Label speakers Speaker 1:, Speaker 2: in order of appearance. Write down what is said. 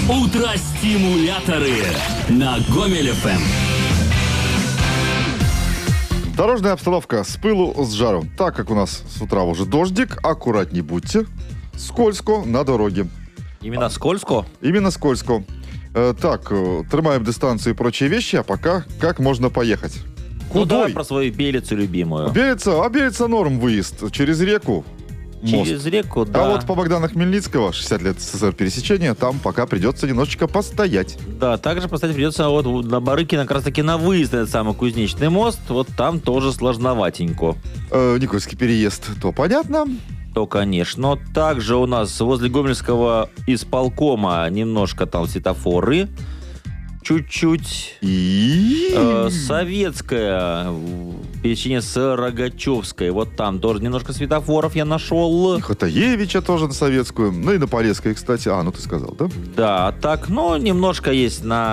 Speaker 1: Утро-стимуляторы на Гомель-ФМ.
Speaker 2: Дорожная обстановка с пылу, с жару. Так как у нас с утра уже дождик, аккуратней будьте. Скользко на дороге.
Speaker 3: Именно скользко?
Speaker 2: Именно скользко. Тримаем дистанцию и прочие вещи, а пока как можно поехать?
Speaker 3: Ну, давай
Speaker 2: Кудой?
Speaker 3: про свою Белицу любимую.
Speaker 2: Белица норм выезд. Через реку. Мост.
Speaker 3: Через реку, да.
Speaker 2: А вот по Богдана Хмельницкого, 60 лет СССР пересечения, там пока придется немножечко постоять.
Speaker 3: Да, также поставить придется вот на Барыкино, как раз таки на выезд на этот самый Кузнечный мост. Вот там тоже сложноватенько.
Speaker 2: Никольский переезд, то понятно.
Speaker 3: То, конечно. Но также у нас возле Гомельского исполкома немножко там светофоры. Чуть-чуть.
Speaker 2: И...
Speaker 3: Советская, пересечение с Рогачевской. Вот там тоже немножко светофоров я нашел.
Speaker 2: И Хатаевича тоже на Советскую. Ну и на Полесской, кстати. Ну ты сказал, да?
Speaker 3: Да, так, немножко есть на